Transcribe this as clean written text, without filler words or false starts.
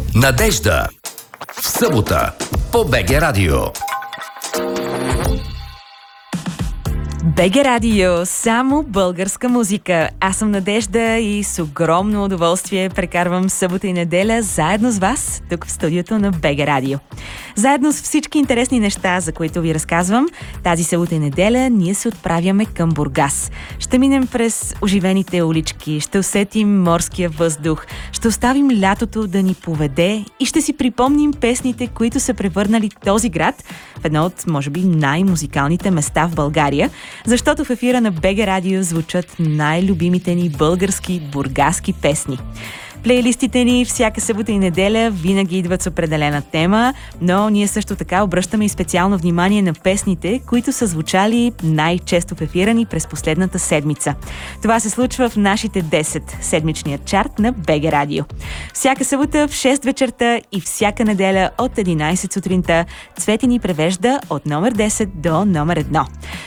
Надежда. В събота по БГ Радио. БГ Радио, само българска музика. Аз съм Надежда и с огромно удоволствие прекарвам събота и неделя заедно с вас, тук в студиото на БГ Радио. Заедно с всички интересни неща, за които ви разказвам, тази събота и неделя ние се отправяме към Бургас. Ще минем през оживените улички, ще усетим морския въздух, ще оставим лятото да ни поведе и ще си припомним песните, които са превърнали този град в едно от, може би, най-музикалните места в България, защото в ефира на БГ Радио звучат най-любимите ни български бургаски песни. Плейлистите ни всяка събота и неделя винаги идват с определена тема, но ние също така обръщаме и специално внимание на песните, които са звучали най-често в ефира ни през последната седмица. Това се случва в нашите 10, седмичният чарт на БГ Радио. Всяка събота в 6 вечерта и всяка неделя от 11 сутринта Цвети ни превежда от номер 10 до номер 1.